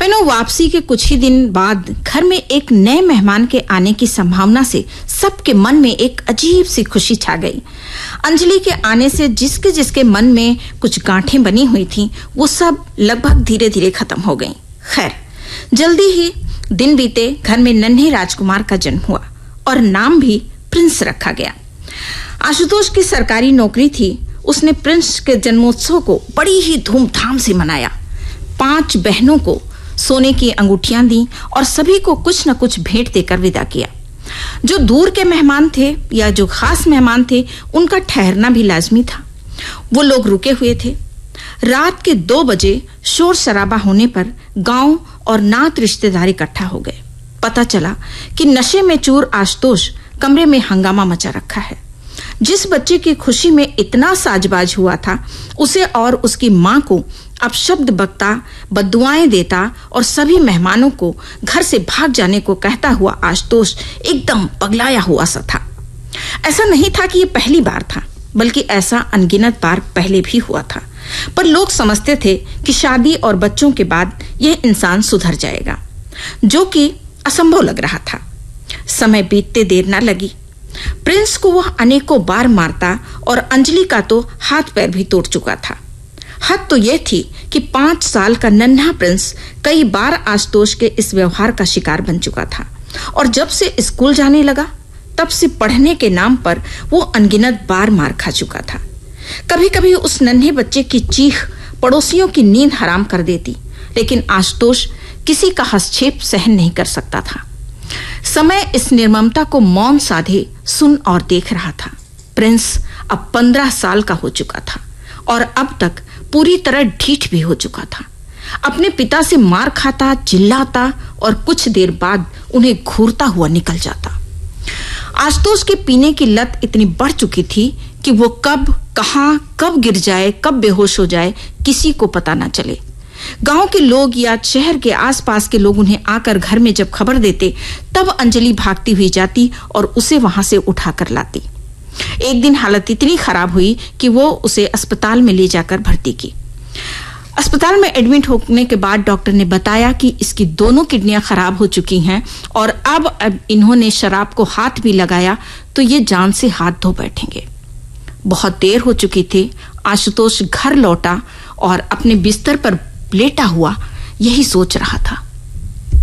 पेनो वापसी के कुछ ही दिन बाद घर में एक नए मेहमान के आने की संभावना से सबके मन में एक अजीब सी खुशी छा गई। अंजलि के आने से जिसके जिसके मन में कुछ गांठें बनी हुई थीं, वो सब लगभग धीरे धीरे खत्म हो गईं। खैर, जल्दी ही दिन बीते, घर में नन्हे राजकुमार का जन्म हुआ और नाम भी प्रिंस रखा गया। आशुतोष की सरकारी नौकरी थी। उसने प्रिंस के जन्मोत्सव को बड़ी ही धूमधाम से मनाया। 5 बहनों को सोने की अंगूठियां दी और सभी को कुछ न कुछ भेंट देकर विदा किया। जो दूर के मेहमान थे या जो खास मेहमान थे, उनका ठहरना भी लाजमी था। वो लोग रुके हुए थे। रात के 2 बजे शोर शराबा होने पर गांव और नात रिश्तेदार इकट्ठा हो गए। पता चला कि नशे में चूर आशुतोष कमरे में हंगामा मचा रखा है। जिस बच्चे की खुशी में इतना साजबाज हुआ था, उसे और उसकी मां को अब शब्द बकता, बद्दुआएं देता और सभी मेहमानों को घर से भाग जाने को कहता हुआ आशुतोष एकदम पगलाया हुआ सा था। ऐसा नहीं था कि ये पहली बार था, बल्कि ऐसा अनगिनत बार पहले भी हुआ था। पर लोग समझते थे कि शादी और बच्चों के बाद यह इंसान सुधर जाएगा, जो कि असंभव लग रहा था। समय बीतते देर न लगी। प्रिंस को वह अनेकों बार मारता और अंजलि का तो हाथ पैर भी तोड़ चुका था। हद तो यह थी कि 5 साल का नन्हा प्रिंस कई बार आशुतोष के इस व्यवहार का शिकार बन चुका था और जब से स्कूल जाने लगा, तब से पढ़ने के नाम पर वो अनगिनत बार मार खा चुका था। कभी कभी उस नन्हे बच्चे की चीख पड़ोसियों की नींद हराम कर देती, लेकिन आशुतोष किसी का हस्तक्षेप सहन नहीं कर सकता था। समय इस निर्ममता को मौन साधे सुन और देख रहा था। प्रिंस अब 15 साल का हो चुका था और अब तक पूरी तरह ढीठ भी हो चुका था। अपने पिता से मार खाता, चिल्लाता और कुछ देर बाद उन्हें घूरता हुआ निकल जाता। आशुतोष के पीने की लत इतनी बढ़ चुकी थी कि वो कब, कहां, कब गिर जाए, कब बेहोश हो जाए, किसी को पता न चले। गांव के लोग या शहर के आसपास के लोग उन्हें आकर घर में जब खबर देते, तब अंजलि भागती हुई जाती और उसे वहां से उठाकर लाती। एक दिन हालत इतनी खराब हुई कि वो उसे अस्पताल में ले जाकर भर्ती की। अस्पताल में एडमिट होने के बाद डॉक्टर ने बताया कि इसकी दोनों किडनियां खराब हो चुकी हैं और अब इन्होंने शराब को हाथ भी लगाया तो ये जान से हाथ धो बैठेंगे। बहुत देर हो चुकी थी। आशुतोष घर लौटा और अपने बिस्तर पर लेटा हुआ यही सोच रहा था।